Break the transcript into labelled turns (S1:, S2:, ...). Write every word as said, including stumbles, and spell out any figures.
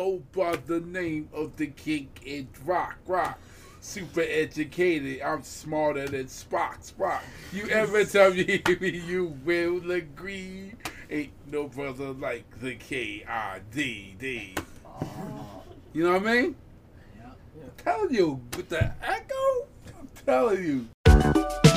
S1: go by the name of the king in rock, rock. Super educated, I'm smarter than Spock, Spock. You ever tell me you will agree? Ain't no brother like the K I D D. You know what I mean?
S2: Yeah.
S1: I'm telling you, with the echo, I'm telling you.